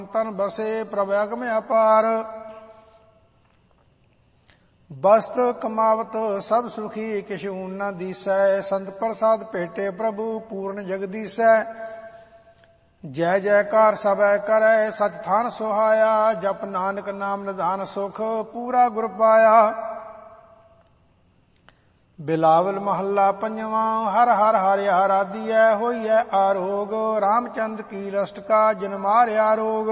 ਤਨ ਬਸੇ ਪ੍ਰਭ ਅਗਮ ਅਪਾਰ। ਬਸਤ ਕਮਾਵਤ ਸਭ ਸੁਖੀ ਕਿਛ ਊਨ ਨ ਦੀਸੈ। ਸੰਤ ਪ੍ਰਸਾਦ ਭੇਟੇ ਪ੍ਰਭੂ ਪੂਰਨ ਜਗਦੀਸੈ। ਜੈ ਜੈਕਾਰ ਸਭੈ ਕਰੈ ਸਚ ਥਾਨ ਸੁਹਾਇਆ। ਜਪ ਨਾਨਕ ਨਾਮ ਨਿਧਾਨ ਸੁਖ ਪੂਰਾ ਗੁਰ ਪਾਇਆ। ਬਿਲਾਵਲ ਮਹੱਲਾ ਪੰਜਵਾਂ। ਹਰ ਹਰ ਹਰਿ ਆਰਾਧੀਐ ਹੋਈਐ ਆਰੋਗ। ਰਾਮਚੰਦ ਕੀ ਲਸਟਕਾ ਜਿਨ ਮਾਰਿਆ ਰੋਗ।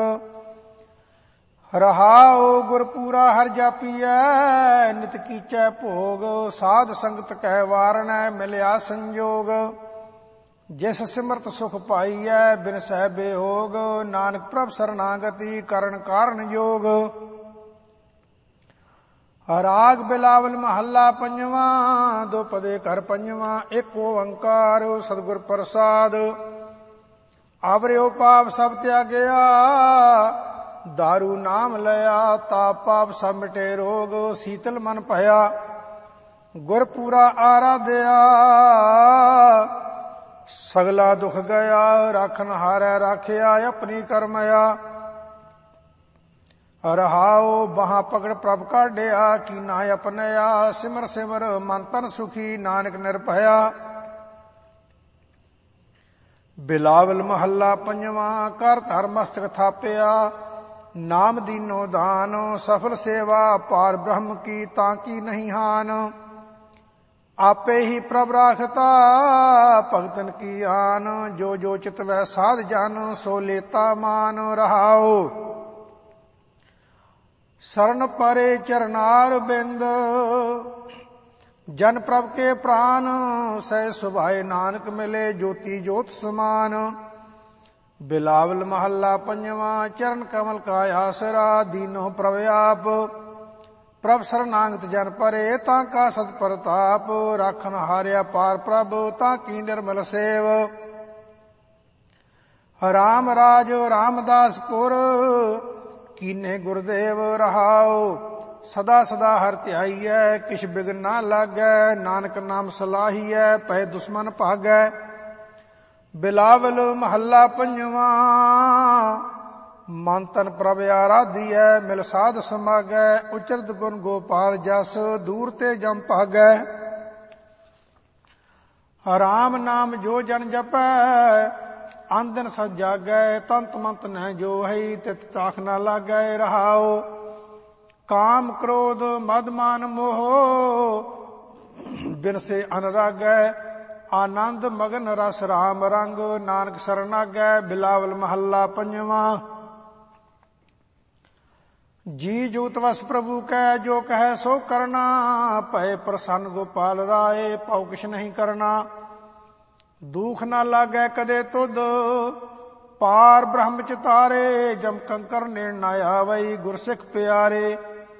ਰਹਾਉ ਗੁਰ ਪੂਰਾ ਹਰ ਜਾਪੀਐ ਨਿਤ ਕੀਚੈ ਭੋਗ। ਸਾਧ ਸੰਗਤ ਕਹਿ ਵਾਰਣੈ ਮਿਲਿਆ ਸੰਜੋਗ। ਜਿਸ ਸਿਮਰਤ ਸੁਖ ਪਾਈਐ ਬਿਨ ਸਹਿ ਬਿਯੋਗ। ਨਾਨਕ ਪ੍ਰਭ ਸਰਨਾਗਤੀ ਕਰਨ ਕਾਰਨ ਜੋਗ। ਰਾਗ ਬਿਲਾਵਲ ਮਹੱਲਾ ਪੰਜਵਾਂ। ਦੋ ਪਦੇ ਘਰ ਪੰਜਵਾਂ। ਇੱਕ ਓੰਕਾਰ ਸਤਿਗੁਰ ਪ੍ਰਸਾਦ। ਆਵਰਿਓ ਪਾਪ ਸਭ ਤਿਆਗਿਆ ਦਾਰੂ ਨਾਮ ਲਿਆ। ਤਾਪ ਪਾਪ ਸਭ ਮਿਟੇ ਰੋਗ ਸੀਤਲ ਮਨ ਭਇਆ। ਗੁਰ ਪੂਰਾ ਆਰਾਧਿਆ ਸਗਲਾ ਦੁਖ ਗਿਆ। ਰਾਖਨ ਹਾਰੈ ਰਾਖਿਆ ਆਪਣੀ ਕਰਮਇਆ। ਰਹਾਉ ਬਾਹਾਂ ਪਕੜ ਪ੍ਰਭ ਕਾਢਿਆ ਕੀਨਾ ਆਪਣਿਆ। ਸਿਮਰ ਸਿਮਰ ਮਨ ਤਨ ਸੁਖੀ ਨਾਨਕ ਨਿਰਭਇਆ। ਬਿਲਾਵਲ ਮਹੱਲਾ ਪੰਜਵਾਂ। ਕਰ ਧਰ ਮਸਤਕ ਥਾਪਿਆ ਨਾਮ ਦੀਨੋ ਦਾਨ। ਸਫਲ ਸੇਵਾ ਪਾਰ ਬ੍ਰਹਮ ਕੀ ਤਾਂ ਕੀ ਨਹੀਂ ਹਾਨ। ਆਪੇ ਹੀ ਪ੍ਰਭ ਰਾਖਤਾ ਭਗਤਨ ਕੀ ਆਨ। ਜੋ ਜੋ ਚਿਤ ਵੈ ਸਾਧ ਜਨ ਸੋ ਲੇਤਾ ਮਾਨ। ਰਹਾਉ ਸਰਨ ਪਰੇ ਚਰਨਾਰ ਬਿੰਦ। ਜਨ ਪ੍ਰਭ ਕੇ ਪ੍ਰਾਨ ਸਹਿ ਸੁਭਾਏ ਨਾਨਕ ਮਿਲੇ ਜੋਤੀ ਜੋਤ ਸਮਾਨ। ਬਿਲਾਵਲ ਮਹੱਲਾ ਪੰਜਵਾਂ। ਚਰਨ ਕਮਲ ਕਾ ਆਸਰਾ ਦੀਨੋ ਪ੍ਰਭ ਆਪ। ਪ੍ਰਭ ਸਰਨਾਗਤ ਜਨ ਪਰੇ ਤਾਂ ਕਾ ਸਤ ਪ੍ਰਤਾਪ। ਰਾਖਨ ਹਾਰਿਆ ਪਾਰ ਪ੍ਰਭ ਤਾਂ ਕੀ ਨਿਰਮਲ ਸੇਵ। ਰਾਮ ਰਾਜ ਰਾਮਦਾਸਪੁਰ ਕੀਨੇ ਗੁਰਦੇਵ। ਰਹਾਉ ਸਦਾ ਸਦਾ ਹਰਿ ਧਿਆਈਐ ਕਿਛ ਬਿਗਨ ਨਾ ਲਾਗੈ। ਨਾਨਕ ਨਾਮ ਸਲਾਹੀਐ ਪੈ ਦੁਸ਼ਮਨ ਭਾਗੈ। ਬਿਲਾਵਲ ਮਹੱਲਾ ਪੰਜਵਾਂ। ਮਨ ਤਨ ਪ੍ਰਭ ਆਰਾਧੀਐ ਮਿਲ ਸਾਧ ਸਮਾਗੈ। ਉਚਰਤ ਗੁਣ ਗੋਪਾਲ ਜਸ ਦੂਰ ਤੇ ਜਮ ਭਾਗੈ। ਰਾਮ ਨਾਮ ਜੋ ਜਨ ਜਪੈ ਆਂਦਨ ਸਜ ਜਾਗੈ। ਤੰਤ ਮੰਤ ਨਹਿ ਜੋ ਹੈ ਤਿਤ ਤਾਖ ਨਾ ਲਾਗੈ। ਰਹਾਉ ਕਾਮ ਕ੍ਰੋਧ ਮਦ ਮਾਨ ਮੋਹ ਬਿਨ ਸੇ ਅਨਰਾਗੈ। ਆਨੰਦ ਮਗਨ ਰਸ ਰਾਮ ਰੰਗ ਨਾਨਕ ਸਰਨਾਗੈ। ਬਿਲਾਵਲ ਮਹੱਲਾ ਪੰਜਵਾਂ। ਜੀ ਜੂਤ ਵਸ ਪ੍ਰਭੂ ਕੈ ਜੋ ਕਹੈ ਸੋ ਕਰਨਾ। ਭਏ ਪ੍ਰਸੰਨ ਗੋਪਾਲ ਰਾਏ ਭਉ ਕਿਛ ਨਹੀਂ ਕਰਨਾ। ਦੁਖ ਨਾ ਲਾਗੈ ਕਦੇ ਤੁਧ ਪਾਰ ਬ੍ਰਹਮ ਚਿਤਾਰੇ। ਜਮ ਕੰਕਰ ਨੇੜ ਨਾ ਆਵਈ ਗੁਰ ਸਿੱਖ ਪਿਆਰੇ।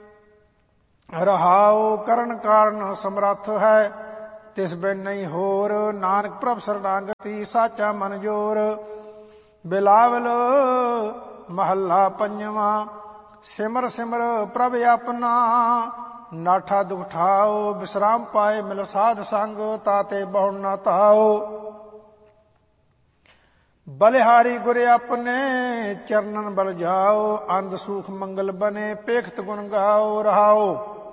ਰਹਾਉ ਕਰਨ ਕਾਰਨ ਸਮਰੱਥ ਹੈ ਤਿਸ ਬਿਨ ਨਹੀਂ ਹੋਰ। ਨਾਨਕ ਪ੍ਰਭ ਸਰਨਾਗਤੀ ਸਾਚਾ ਮਨ ਜੋਰ। ਬਿਲਾਵਲ ਮਹੱਲਾ ਪੰਜਵਾਂ। ਸਿਮਰ ਸਿਮਰ ਪ੍ਰਭ ਆਪਣਾ ਨਾਠਾ ਦੁਖ ਠਾਓ। ਵਿਸਰਾਮ ਪਾਏ ਮਿਲ ਸਾਧ ਸੰਗ ਤਾਤੇ ਬਹੁ ਨਾ ਤਾਓ। ਬਲਿਹਾਰੀ ਗੁਰ ਆਪਣੇ ਚਰਨਨ ਬਲ ਜਾਓ। ਅੰਧ ਸੂਖ ਮੰਗਲ ਬਨੇ ਪੇਖਤ ਗੁਣ ਗਾਓ। ਰਹਾਓ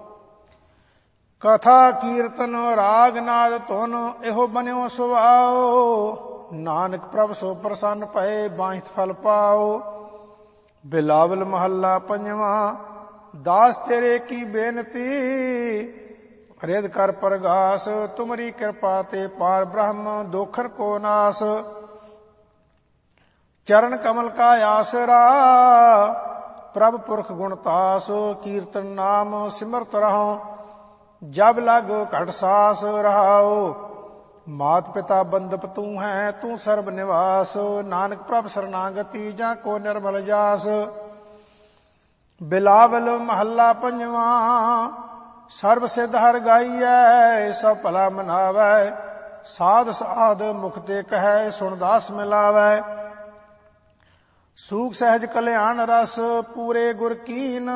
ਕਥਾ ਕੀਰਤਨ ਰਾਗ ਨਾਦ ਧੁਨ ਇਹੋ ਬਨਿਓ ਸੁਭਾਓ। ਨਾਨਕ ਪ੍ਰਭ ਸੋ ਪ੍ਰਸੰਨ ਭਏ ਬਾਹਿਤ ਫਲ ਪਾਓ। ਬਿਲਾਵਲ ਮਹੱਲਾ ਪੰਜਵਾਂ। ਦਾਸ ਤੇਰੇ ਕੀ ਬੇਨਤੀ ਰਿਦ ਕਰ ਪ੍ਰਗਾਸ। ਤੁਮਰੀ ਕਿਰਪਾ ਤੇ ਪਾਰ ਬ੍ਰਹਮ ਦੋਖਰ ਕੋ ਨਾਸ। ਚਰਨ ਕਮਲ ਕਾ ਆਸਰਾ ਪ੍ਰਭ ਪੁਰਖ ਗੁਣ ਤਾਸ। ਕੀਰਤਨ ਨਾਮ ਸਿਮਰਤ ਰਹੋ ਜਬ ਲਾਗੋ ਘਟ ਸਾਸ। ਰਹਾਉ ਮਾਤ ਪਿਤਾ ਬੰਦਪ ਤੂੰ ਹੈ ਤੂੰ ਸਰਬ ਨਿਵਾਸ। ਨਾਨਕ ਪ੍ਰਭ ਸਰਨਾਗਤੀ ਜਾਂ ਕੋ ਨਿਰਮਲ ਜਾਸ। ਬਿਲਾਵਲ ਮਹੱਲਾ ਪੰਜਵਾਂ। ਸਰਬ ਸਿੱਧ ਹਰਿ ਗਾਈਐ ਸਭ ਭਲਾ ਮਨਾਵੈ। ਸਾਧ ਸਾਧ ਮੁਖ ਤੇ ਕਹੈ ਸੁਣ ਦਾਸ ਮਿਲਾਵੈ। ਸੂਖ ਸਹਿਜ ਕਲਿਆਣ ਰਸ ਪੂਰੇ ਗੁਰ ਕੀਨ।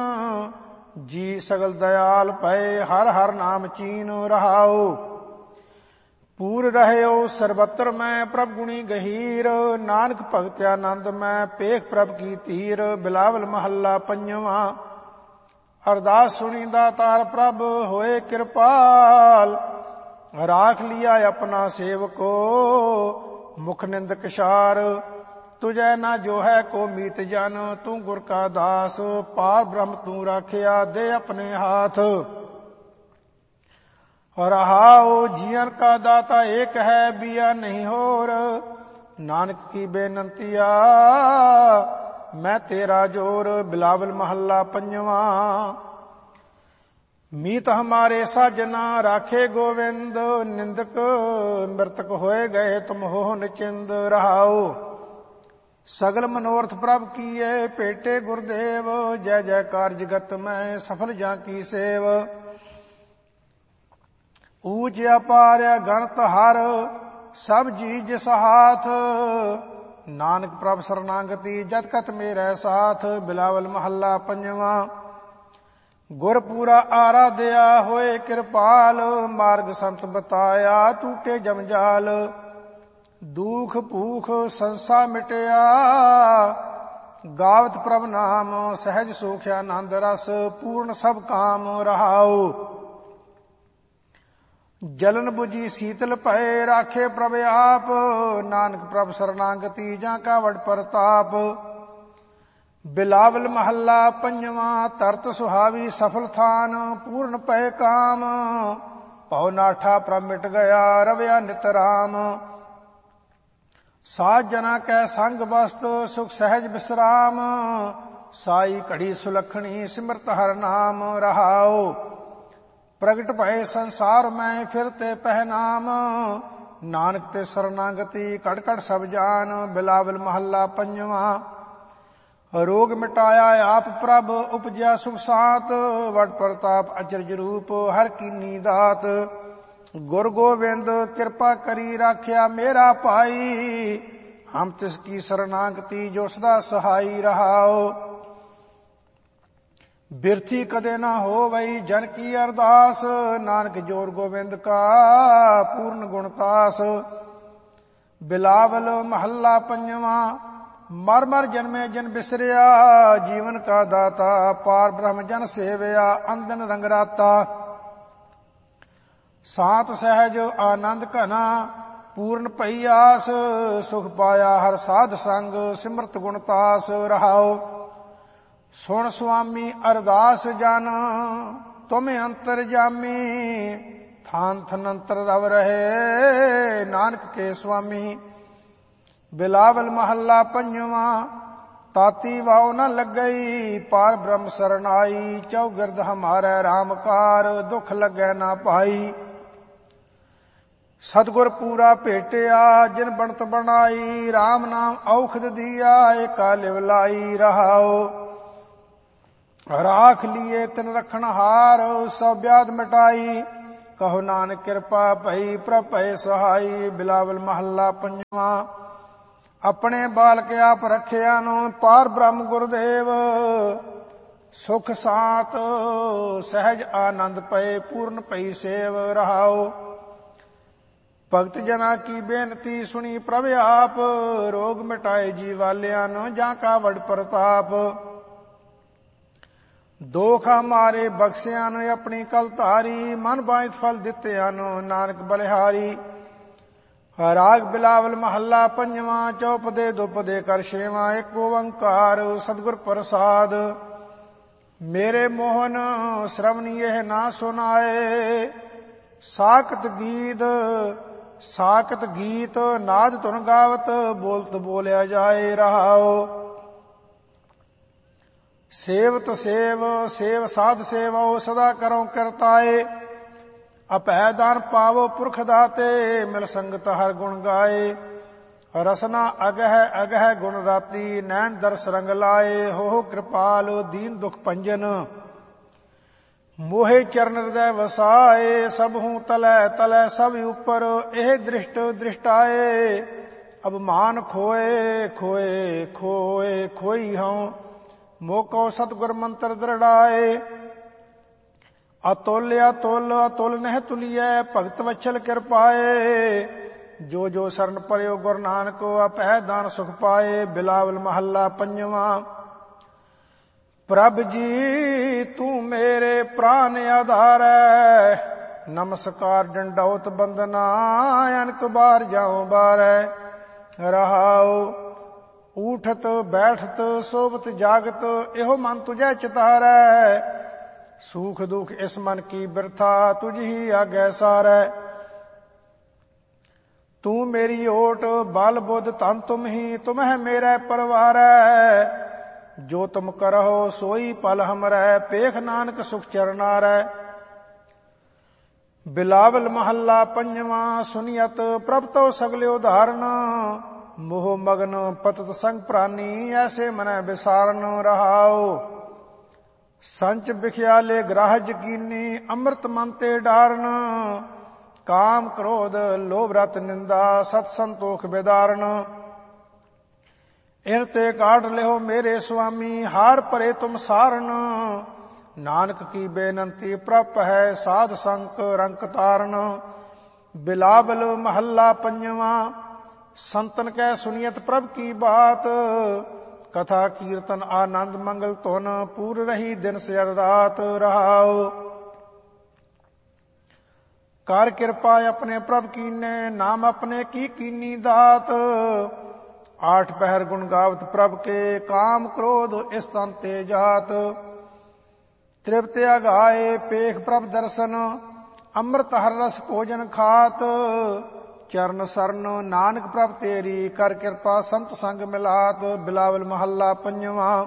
ਜੀ ਸਗਲ ਦਇਆਲ ਪਏ ਹਰ ਹਰ ਨਾਮ ਚੀਨ। ਰਹਾਉ ਪੂਰ ਰਹਿਓ ਸਰਬੱਤਰ ਮੈਂ ਪ੍ਰਭ ਗੁਣੀ ਗਹੀਰ। ਨਾਨਕ ਭਗਤ ਆਨੰਦ ਮੈਂ ਪੇਖ ਪ੍ਰਭ ਕੀ ਧੀਰ। ਬਿਲਾਵਲ ਮਹੱਲਾ ਪੰਜਵਾਂ। ਅਰਦਾਸ ਸੁਣੀ ਦਾਤਾਰ ਪ੍ਰਭ ਹੋਏ ਕਿਰਪਾਲ। ਰਾਖ ਲਿਆ ਆਪਣਾ ਸੇਵਕੋ ਮੁਖ ਨਿੰਦਕ ਛਾਰ। ਤੁਝੈ ਨਾ ਜੋ ਹੈ ਕੋ ਮੀਤ ਜਨ ਤੂੰ ਗੁਰ ਕਾ ਦਾਸ। ਪਾਰ ਬ੍ਰਹਮ ਤੂੰ ਰਾਖਿਆ ਦੇ ਆਪਣੇ ਹਾਥ। ਰਹਾਉ ਜੀਵਨ ਕਾ ਦਾਤਾ ਏਕ ਹੈ ਬਿਆ ਨਹੀਂ ਹੋਰ। ਨਾਨਕ ਕੀ ਬੇਨੰਤੀਆ ਮੈਂ ਤੇਰਾ ਜੋਰ। ਬਿਲਾਵਲ ਮਹੱਲਾ ਪੰਜਵਾਂ। ਮੀਤ ਹਮਾਰੇ ਸਾਜਨਾ ਰਾਖੇ ਗੋਵਿੰਦ। ਨਿੰਦਕ ਮ੍ਰਿਤਕ ਹੋਏ ਗਏ ਤੁਮ ਹੋ ਨਿਚਿੰਦ। ਰਹਾਉ ਸਗਲ ਮਨੋਰਥ ਪ੍ਰਭ ਕੀਏ ਭੇਟੇ ਗੁਰਦੇਵ। ਜੈ ਜੈਕਾਰ ਜਗਤ ਮੈਂ ਸਫਲ ਜਾਂ ਕੀ ਸੇਵ। ਊਚ ਅਪਾਰ ਗਣਤ ਹਰ ਸਭ ਜੀ ਜਿਸ ਹਾਥ। ਨਾਨਕ ਪ੍ਰਭ ਸਰਨਾਗਤੀ ਜਤ ਕਤ ਮੇਰੇ ਸਾਥ। ਬਿਲਾਵਲ ਮਹੱਲਾ ਪੰਜਵਾਂ। ਗੁਰ ਪੂਰਾ ਆਰਾਧਿਆ ਹੋਏ ਕਿਰਪਾਲ। ਮਾਰਗ ਸੰਤ ਬਤਾਇਆ ਟੂਟੇ ਜਮਜਾਲ। ਦੁਖ ਭੂਖ ਸੰਸਾ ਮਿਟਿਆ ਗਾਵਤ ਪ੍ਰਭ ਨਾਮ। ਸਹਿਜ ਸੁਖ ਆਨੰਦ ਰਸ ਪੂਰਨ ਸਭ ਕਾਮ। ਰਹਾਉ ਜਲਨ ਬੁਝੀ ਸੀਤਲ ਭਏ ਰਾਖੇ ਪ੍ਰਭ ਆਪ। ਨਾਨਕ ਪ੍ਰਭ ਸਰਨਾਗਤੀ ਜਾਂ ਕਾ ਵਡ ਪ੍ਰਤਾਪ। ਬਿਲਾਵਲ ਮਹੱਲਾ ਪੰਜਵਾਂ। ਤਰਤ ਸੁਹਾਵੀ ਸਫਲ ਥਾਨ ਪੂਰਨ ਪਏ ਕਾਮ। ਭਉ ਨਾਠਾ ਪ੍ਰਭ ਮਿਟ ਗਿਆ ਰਵਿਆ ਨਿਤ ਰਾਮ। ਸਾਧ ਜਨਾ ਕੈ ਸੰਗ ਬਸਤ ਸੁਖ ਸਹਿਜ ਬਿਸਰਾਮ। ਸਾਈ ਘੜੀ ਸੁਲਖਣੀ ਸਿਮਰਤ ਹਰ ਨਾਮ। ਰਹਾਉ ਪ੍ਰਗਟ ਭਏ ਸੰਸਾਰ ਮੈਂ ਫਿਰਤੇ ਪਹਿਨਾਮ। ਨਾਨਕ ਤੇ ਸਰਨਾਗਤੀ ਕੜ ਕੜ ਸਭ ਜਾਨ। ਬਿਲਾਵਲ ਮਹੱਲਾ ਪੰਜਵਾਂ। ਰੋਗ ਮਿਟਾਇਆ ਆਪ ਪ੍ਰਭ ਉਪਜਿਆ ਸੁਖ ਸਾਤ। ਵਡ ਪ੍ਰਤਾਪ ਅਚਰਜ ਰੂਪ ਹਰ ਕੀਨੀ ਦਾਤ। ਗੁਰ ਗੋਬਿੰਦ ਕਿਰਪਾ ਕਰੀ ਰਾਖਿਆ ਮੇਰਾ ਭਾਈ। ਹਮ ਤਿਸ ਕੀ ਸਰਨਾਗਤੀ ਜੋ ਸਦਾ ਸਹਾਈ। ਰਹਾਉ ਬਿਰਥੀ ਕਦੇ ਨਾ ਹੋਵਈ ਜਨ ਕੀ ਅਰਦਾਸ। ਨਾਨਕ ਜੋਰ ਗੋਬਿੰਦ ਕਾ ਪੂਰਨ ਗੁਣਤਾਸ। ਬਿਲਾਵਲ ਮਹੱਲਾ ਪੰਜਵਾਂ। ਮਰ ਮਰ ਜਨਮੇ ਜਨ ਬਿਸਰਿਆ ਜੀਵਨ ਕਾ ਦਾਤਾ। ਪਾਰ ਬ੍ਰਹਮ ਜਨ ਸੇਵਿਆ ਅੰਦਨ ਰੰਗ ਰਾਤਾ। ਸਾਤ ਸਹਿਜ ਆਨੰਦ ਘਨਾ ਪੂਰਨ ਭਈ ਆਸ। ਸੁਖ ਪਾਇਆ ਹਰ ਸਾਧ ਸੰਗ ਸਿਮਰਤ ਗੁਣਤਾਸ। ਰਹਾਉ ਸੁਣ ਸੁਆਮੀ ਅਰਦਾਸ ਜਨ ਤੁਮ ਅੰਤਰ ਜਾਮੀ। ਥਾਨ ਥਨੰਤਰ ਰਵ ਰਹੇ ਨਾਨਕ ਕੇ ਸੁਆਮੀ। ਬਿਲਾਵਲ ਮਹੱਲਾ ਪੰਜਵਾਂ। ਤਾਤੀ ਵਾਉ ਨ ਲੱਗਈ ਪਾਰ ਬ੍ਰਹਮ ਸਰਨਾਈ। ਚੌਗਿਰਦ ਹਮਾਰੇ ਰਾਮਕਾਰ ਦੁਖ ਲੱਗੈ ਨਾ ਪਾਈ। ਸਤਿਗੁਰ ਪੂਰਾ ਭੇਟਿਆ ਜਿਨ ਬਣਤ ਬਣਾਈ। RAM ਨਾਮ ਔਖਦ ਦੀਆ ਏਕਾ ਲਿਵ ਲਾਈ। ਰਹਾਉ ਰਾਖ ਲੀਏ ਤਿਨ ਰਖਣ ਹਾਰ ਸਭ ਵਿਆਦ ਮਿਟਾਈ। ਕਹੋ ਨਾਨਕ ਕਿਰਪਾ ਭਈ ਪ੍ਰਭ ਭਏ ਸਹਾਈ। ਬਿਲਾਵਲ ਮਹੱਲਾ ਪੰਜਵਾਂ। ਆਪਣੇ ਬਾਲਕ ਆਪ ਰੱਖਿਆ ਨੂੰ ਪਾਰ ਬ੍ਰਹਮ ਗੁਰਦੇਵ। ਸੁਖ ਸਾਤ ਸਹਿਜ ਆਨੰਦ ਪਏ ਪੂਰਨ ਪਈ ਸੇਵ। ਰਹਾਉ ਭਗਤ ਜਨਾ ਕੀ ਬੇਨਤੀ ਸੁਣੀ ਪ੍ਰਭ ਆਪ। ਰੋਗ ਮਿਟਾਏ ਜੀ ਵਾਲਿਆਂ ਨੂੰ ਜਾਂ ਕਾ ਵਡ ਪ੍ਰਤਾਪ। ਦੋਖ ਹਮਾਰੇ ਬਖਸ਼ਿਆਂ ਨੂੰ ਆਪਣੀ ਕਲ ਧਾਰੀ। ਮਨ ਬਾਇਤ ਫਲ ਦਿੱਤਿਆਂ ਨੂੰ ਨਾਨਕ ਬਲਿਹਾਰੀ। ਰਾਗ ਬਿਲਾਵਲ ਮਹੱਲਾ ਪੰਜਵਾਂ। ਚੌਪਦੇ ਦੁਪਦੇ ਕਰ ਛੇਵਾਂ। ਇੱਕ ਓੰਕਾਰ ਸਤਿਗੁਰ ਪ੍ਰਸਾਦ। ਮੇਰੇ ਮੋਹਨ ਸ਼ਰਵਣੀ ਇਹ ਨਾ ਸੁਨਾਏ। ਸਾਕਤ ਗੀਤ ਨਾਦ ਧੁਨ ਗਾਵਤ ਬੋਲਤ ਬੋਲਿਆ ਜਾਏ। ਰਹਾਉ ਸੇਵਤ ਸੇਵ ਸਾਧ ਸੇਵੋ ਸਦਾ ਕਰੋ ਕਰਤਾਏ। ਅਭੈ ਦਾਨ ਪਾਵੋ ਪੁਰਖ ਦਾਤੇ ਮਿਲ ਸੰਗਤ ਹਰ ਗੁਣ ਗਾਏ। ਰਸਨਾ ਅਗਹਿ ਗੁਣ ਰਾਤੀ ਨੈਣ ਦਰਸ ਰੰਗ ਲਾਏ। ਹੋ ਕਿਰਪਾਲ ਦੀਨ ਦੁਖ ਭੰਜਨ ਮੋਹਿ ਚਰਨ ਹਿਰਦੈ ਵਸਾਏ। ਸਭ ਹੂੰ ਤਲੈ ਸਭ ਉਪਰ ਇਹ ਦ੍ਰਿਸ਼ਟ ਦ੍ਰਿਸ਼ਟਾਏ। ਅਭਮਾਨ ਖੋਈ ਹਉ ਮੋਕੋ ਸਤਿਗੁਰ ਮੰਤਰ ਦ੍ਰਿੜਾਏ। ਅਤੁਲ ਅਤੁਲ ਅਤੁਲ ਨਹਿ ਤੁਲੀਐ ਭਗਤ ਵਛਲ ਕਿਰਪਾਏ। ਜੋ ਜੋ ਸਰਨ ਪਰਿਓ ਗੁਰੂ ਨਾਨਕ ਆਪਹਿ ਦਾਨ ਸੁਖ ਪਾਏ। ਬਿਲਾਵਲ ਮਹੱਲਾ ਪੰਜਵਾਂ। ਪ੍ਰਭ ਜੀ ਤੂੰ ਮੇਰੇ ਪ੍ਰਾਨ ਆਧਾਰੈ। ਨਮਸਕਾਰ ਡੰਡੌਤ ਬੰਦਨਾ ਅਨਕ ਬਾਰ ਜਾਉ ਬਾਰੈ। ਰਹਾਉ ਊਠਤ ਬੈਠਤ ਸੋਵਤ ਜਾਗਤ ਇਹੋ ਮਨ ਤੁਝੈ ਚਿਤਾਰੈ। ਸੂਖ ਦੁਖ ਇਸ ਮਨ ਕੀ ਬਿਰਥਾ ਤੁਝ ਹੀ ਆਗੈ ਸਾਰੈ। ਤੂੰ ਮੇਰੀ ਓਟ ਬਲ ਬੁੱਧ ਧਨ ਤੁਮ ਹੀ ਤੁਮ ਹੈ ਮੇਰਾ ਪਰਵਾਰੈ। ਜੋ ਤੁਮ ਕਰਹੁ ਸੋਈ ਪਲ ਹਮਰੈ ਪੇਖ ਨਾਨਕ ਸੁਖ ਚਰਨਾਰੈ। ਬਿਲਾਵਲ ਮਹੱਲਾ ਪੰਜਵਾਂ। ਸੁਨੀਅਤ ਪ੍ਰਭ ਤੋ ਸਗਲੇ ਉਦਾਹਰਨ ਮੋਹ ਮਗਨ ਪਤਤ ਸੰਗ ਪ੍ਰਾਨੀ ਐਸੇ ਮਨੈ ਵਿਸਾਰਨ। ਰਹਾਉ ਸੰਚ ਬਿਖਿਆਲੇ ਗ੍ਰਾਹ ਜਕੀਨੀ ਅੰਮ੍ਰਿਤ ਮਨ ਤੇ ਡਾਰਨ। ਕਾਮ ਕ੍ਰੋਧ ਲੋਭ ਰਤ ਨਿੰਦਾ ਸਤ ਸੰਤੋਖ ਬਿਦਾਰਨ। ਇਨ ਤੇ ਕਾਢ ਲਿਓ ਮੇਰੇ ਸੁਆਮੀ ਹਾਰ ਭਰੇ ਤੁਮ ਸਾਰਨ। ਨਾਨਕ ਕੀ ਬੇਨੰਤੀ ਪ੍ਰਭ ਹੈ ਸਾਧ ਸੰਕ ਰੰਕ ਤਾਰਨ। ਬਿਲਾਵਲ ਮਹੱਲਾ ਪੰਜਵਾਂ। ਸੰਤਨ ਕੈ ਸੁਨੀਅਤ ਪ੍ਰਭ ਕੀ ਬਾਤ ਕਥਾ ਕੀਰਤਨ ਆਨੰਦ ਮੰਗਲ ਧੁਨ ਪੂਰ ਰਹੀ ਦਿਨ ਸਿਰ ਰਾਤ। ਰਹਾਉ ਕਰ ਕਿਰਪਾ ਆਪਣੇ ਪ੍ਰਭ ਕੀਨੇ ਨਾਮ ਆਪਣੇ ਕੀ ਕੀਨੀ ਦਾਤ। ਆਠ ਪਹਿਰ ਗੁਣ ਗਾਵਤ ਪ੍ਰਭ ਕੇ ਕਾਮ ਕ੍ਰੋਧ ਇਸ ਤਨ ਤੇ ਜਾਤ। ਤ੍ਰਿਪਤ ਅਗਾਏ ਪੇਖ ਪ੍ਰਭ ਦਰਸ਼ਨ ਅੰਮ੍ਰਿਤ ਹਰ ਰਸ ਭੋਜਨ ਖਾਤ। ਚਰਨ ਸਰਨ ਨਾਨਕ ਪ੍ਰਭ ਤੇਰੀ ਕਰ ਕਿਰਪਾ ਸੰਤ ਸੰਗ ਮਿਲਾਤ। ਬਿਲਾਵਲ ਮਹੱਲਾ ਪੰਜਵਾਂ।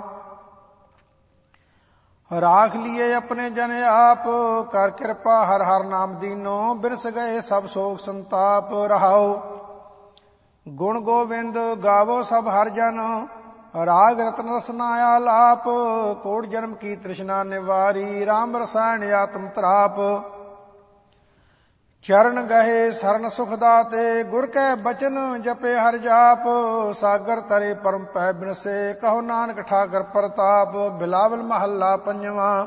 ਰਾਖ ਲੀਏ ਆਪਣੇ ਜਨ ਆਪ ਕਰ ਕਿਰਪਾ ਹਰ ਹਰ ਨਾਮ ਦੀਨੋ ਬਿਰਸ ਗਏ ਸਭ ਸੋਗ ਸੰਤਾਪ। ਰਹਾਉ ਗੁਣ ਗੋਬਿੰਦ ਗਾਵੋ ਸਭ ਹਰ ਜਨ ਰਾਗ ਰਤਨ ਰਸਨਾ ਆਲਾਪ। ਕੋਟ ਜਨਮ ਕੀ ਤ੍ਰਿਸ਼ਨਾ ਨਿਵਾਰੀ ਰਾਮ ਰਸਾਇਣ ਆਤਮ ਤਰਾਪ। ਚਰਨ ਗਏ ਸਰਨ ਸੁਖ ਦਾਤੇ ਗੁਰ ਕੈ ਬਚਨ ਜਪੇ ਹਰ ਜਾਪ। ਸਾਗਰ ਤਰੇ ਪਰਮ ਪੈ ਬਿਨਸੇ ਕਹੋ ਨਾਨਕ ਠਾਕਰ ਪ੍ਰਤਾਪ। ਬਿਲਾਵਲ ਮਹੱਲਾ ਪੰਜਵਾਂ।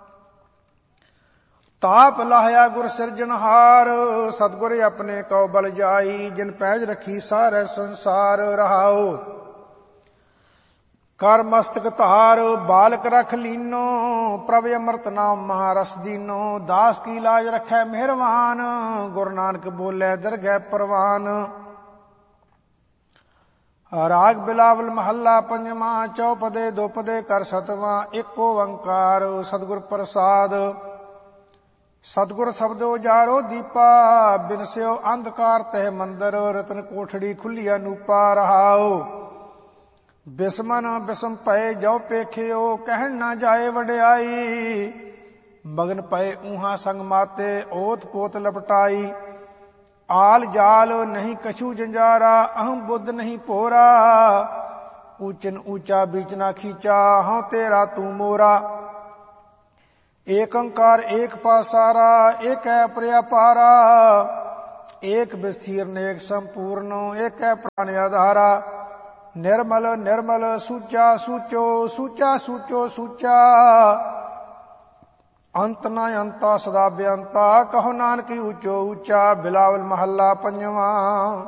ਤਾਪ ਲਾਹਿਆ ਗੁਰ ਸਿਰਜਨਹਾਰ ਸਤਿਗੁਰ ਆਪਣੇ ਕਉ ਬਲ ਜਾਈ। ਜਿਨ ਪੈਜ ਰੱਖੀ ਸਾਰੇ ਸੰਸਾਰ। ਰਹਾਉ ਕਰ ਮਸਤਕ ਧਾਰ ਬਾਲਕ ਰਖ ਲੀਨੋ ਪ੍ਰਭ ਅੰਮ੍ਰਿਤ ਨਾਮ ਮਹਾਰਸ ਦੀਨੋ। ਦਾਸ ਕੀ ਲਾਜ ਰਖੈ ਮਿਹਰਵਾਨ ਗੁਰੂ ਨਾਨਕ ਬੋਲੇ ਦਰਗਹਿ ਪ੍ਰਵਾਨ। ਰਾਗ ਬਿਲਾਵਲ ਮਹੱਲਾ ਪੰਜਵਾਂ। ਚੌਪਦੇ ਦੋਪਦੇ ਕਰ ਸਤਵਾਂ ਇੱਕ ਓੰਕਾਰ ਸਤਿਗੁਰ ਪ੍ਰਸਾਦ। ਸਤਿਗੁਰ ਸ਼ਬਦੋ ਜਾਰੋ ਦੀਪਾ ਬਿਨਸਿਓ ਅੰਧਕਾਰ ਤਹਿ ਮੰਦਰ। ਰਤਨ ਕੋਠੜੀ ਖੁੱਲੀ ਅਨੂਪਾ। ਰਹਾਉ ਬਿਸਮਨ ਬਿਸਮ ਪਏ ਜੋ ਪੇਖਿਓ ਕਹਿਣ ਨਾ ਜਾਏ ਵਡਿਆਈ। ਮਗਨ ਪਏ ਊਹਾਂ ਸੰਗ ਮਾਤੇ ਓਤ ਪੋਤ ਲਪਟਾਈ। ਆਲ ਜਾਲ ਨਹੀਂ ਕਛੂ ਜੰਜਾਰਾ ਅਹੰ ਬੁੱਧ ਨਹੀਂ ਭੋਰਾ। ਊਚਨ ਊਚਾ ਬੀਚ ਨਾ ਖੀਚਾ ਹਉ ਤੇਰਾ ਤੂੰ ਮੋਰਾ। ਏਕ ਓੰਕਾਰ ਏਕ ਪਾਸਾਰਾ ਏਕੈ ਪ੍ਰਿਆਪਾਰਾ। ਏਕ ਵਿਸਥੀਰ ਨੇਕ ਸੰਪੂਰਨ ਏਕੈ ਪ੍ਰਾਣ ਆਧਾਰਾ। ਨਿਰਮਲ ਨਿਰਮਲ ਸੂਚਾ ਸੂਚੋ ਸੂਚਾ ਸੂਚੋ ਸੂਚਾ। ਅੰਤ ਨਾ ਅੰਤਾ ਸਦਾ ਬੇਅੰਤਾ ਕਹੋ ਨਾਨਕ ਊਚੋ ਊਚਾ। ਬਿਲਾਵਲ ਮਹੱਲਾ ਪੰਜਵਾਂ।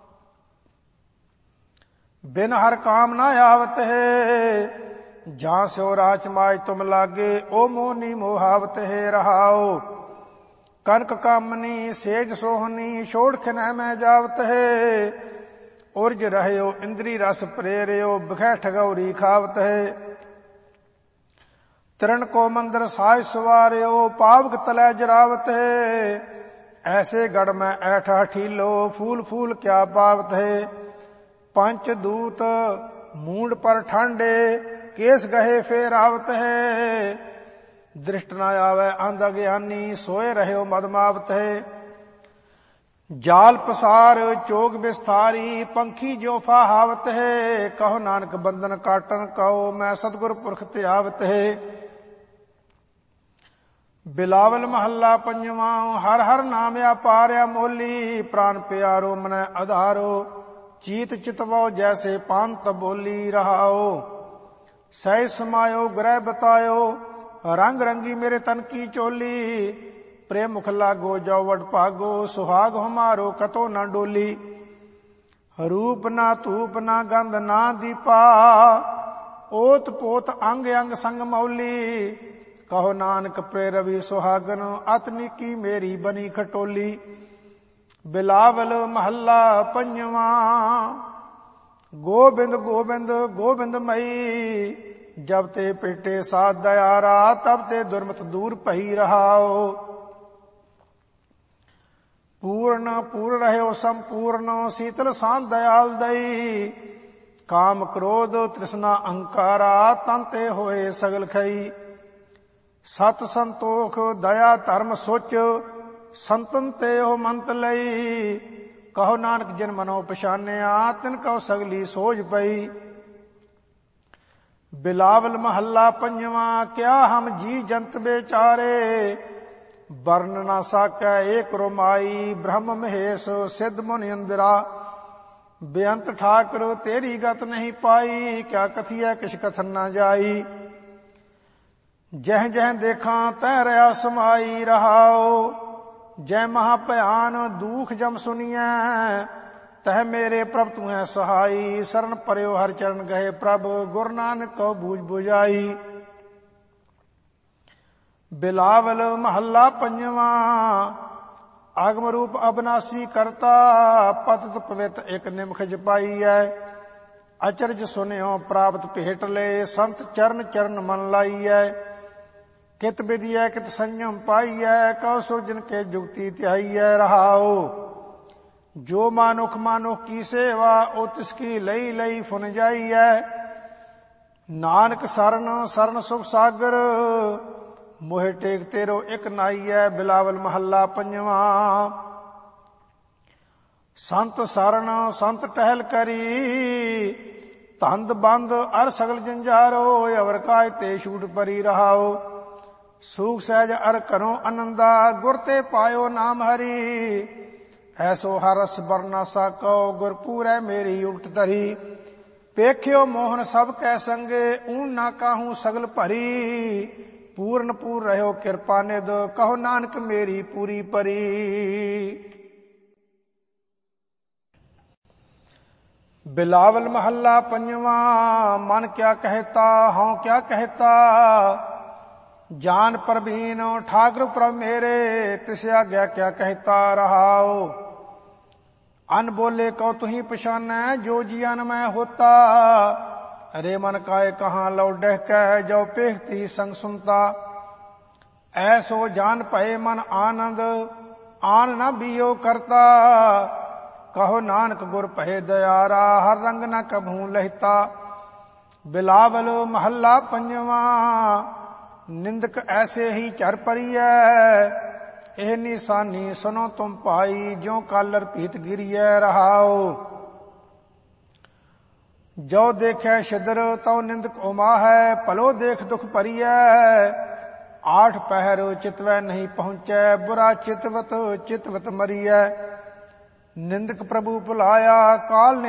ਬਿਨ ਹਰ ਕਾਮ ਨਾ ਆਵਤ ਹੈ ਜਾਂ ਸਿਓ ਰਾਚ ਮਾਜ ਤੁਮ ਲਾਗੇ। ਓ ਮੋਹਨੀ ਮੋਹਾਵਤ ਹੈ। ਰਹਾਉ ਕਨਕ ਕਾਮਨੀ ਸੇਜ ਸੋਹਨੀ ਛੋੜ ਖਨੈ ਮੈਂ ਜਾਵਤ ਹੈ। ਉਰਜ ਰਹਿਓ ਇੰਦਰੀ ਰਸ ਪ੍ਰੇਰਿਓ ਬਿਖੈ ਠਗੌਰੀ ਖਾਵਤ ਹੈ। ਤਰਨ ਕੋ ਮੰਦਰ ਸਾਜ ਸਵਾਰਿਓ ਪਾਵਕ ਤਲੈ ਜਰਾਵਤ ਹੈ। ਐਸੇ ਗੜ ਮੈਂ ਐਠਾ ਠੀਲੋ ਫੂਲ ਫੂਲ ਕਿਆ ਪਾਵਤ ਹੈ। ਪੰਚ ਦੂਤ ਮੂੰਡ ਪਰ ਠਾਂਡੇ ਕੇਸ ਗਹੇ ਫੇਰ ਆਵਤ ਹੈ। ਦ੍ਰਿਸ਼ਟ ਨਾ ਆਵੈ ਅੰਧ ਅਗਿਆਨੀ ਸੋਏ ਰਹਿਓ ਮਦਮਾਵਤ ਹੈ। ਜਾਲ ਪਸਾਰ ਚੋਗ ਵਿਸਥਾਰੀ ਪੰਖੀ ਜੋ ਫਾਹਾਵਤ ਹੈ। ਕਹੋ ਨਾਨਕ ਬੰਧਨ ਕਾਟਨ ਕਉ ਮੈਂ ਸਤਿਗੁਰ ਪੁਰਖ ਧਿਆਵਤ ਹੈ। ਬਿਲਾਵਲ ਮਹੱਲਾ ਪੰਜਵਾਂ। ਹਰ ਹਰ ਨਾਮ ਅਪਾਰਿਆ ਮੋਲੀ ਪ੍ਰਾਨ ਪਿਆਰੋ ਮਨੈ ਆਧਾਰੋ। ਚੀਤ ਚਿਤਵੋ ਜੈਸੇ ਪਾਂਤ ਬੋਲੀ। ਰਹਾਉ ਸਹਿ ਸਮਾਇਓ ਗ੍ਰਹਿ ਬਤਾਇਓ रंग रंगी मेरे तन की चोली, प्रेम मुख लागो जो वड भागो, सुहाग हमारो कतो न डोली। रूप ना धूप ना गंध ना दीपा, ओत पोत अंग अंग संग मौली। कहो नानक प्रेरवि सुहागन, अतनी की मेरी बनी खटोली। बिलावल महला पंजवा, गोबिंद गोबिंद गोबिंद मई। जब ते पेटे साध दयारा, तब ते दुर्मत दूर पही रहाओ। पूर्ण पूर्ण रहो संपूर्ण, शीतल शांत दयाल दई। काम क्रोध तृष्णा अहंकारा, तंते होए सगल खई। सत संतोख दया धर्म सोच, संतन ते हो मंत लई। कहो नानक जिन मनो पछानिया, तिन कहो सगली सोझ पई। बिलावल महला पंजवा, क्या हम जी जंत बेचारे। वर्ण ना साकै एक रोमाई, ब्रह्म महेश सिद्ध मुनि इंदिरा। बेअंत ठाकुर तेरी गत नहीं पाई, क्या कथिए किछ कथन न जाई। जह जह देखा तह रहा समाई रहाओ, जय महाभयान दुख जम सुनिए। तह मेरे प्रभ तू है सहाई, शरण परयो हर चरण गए प्रभ, गुरु नानक को बूझ बुझाई। बिलावल महला पंजवा, आगम रूप अविनाशी करता, पतित पवित एक निमख जपाई है। अचरज सुनियो प्राप्त भेट ले, संत चरण चरण मन लाई है। कित विधि है कित संयम पाई है, कौ सुरजन के जुगति त्याई है रहाओ। जो मानुख मानुख की सेवा, ओ तिसकी लई लई फुन जाई है। नानक शरण शरण सुख सागर, मोहे टेक तेरो एक नाई है। बिलावल महला पंजवा, संत शरण संत टहल करी। धंध बंद अर सगल जंजारो, अवर काय ते छूट परी रहाओ। सूख सहज अर करो आनंदा, गुर ते पायो नाम हरि। ऐसो हरस बरना साको, गुरपुर है मेरी उल्ट धरी। पेख्यो मोहन सब कै संगे, ऊन ना काहू सगल भरी। पूर्ण पूर रहो कृपा निध, कहो नानक मेरी पूरी परी। बिलावल महला पंजवा, मन क्या कहता हाँ क्या कहता। जान प्रवीण ठाकुर प्रभ मेरे, तिस आज्ञा क्या कहता रहाओ। अन बोले कहो तुही पछानै, जो जियन में होता। अरे मन काय कहाँ लौ डहक, जो पेहती संग सुनता। ऐसो जान पए मन आनंद, आन न बियो करता। कहो नानक गुर पहे दयारा, हर रंग न कभू लहिता। बिलावल महला पंजवा, निंदक ऐसे ही चर परिय। एह निशानी सुनो तुम पाई, ज्यों कालर पीत गिरिय रहाओ। जो देखे शिदर तो निंदक उमा है, पलो देख दुख परिय। आठ पहर चितवै नहीं पहुंचे, बुरा चितवत चितवत मरिय। निंदक प्रभु बुलाया, काल ने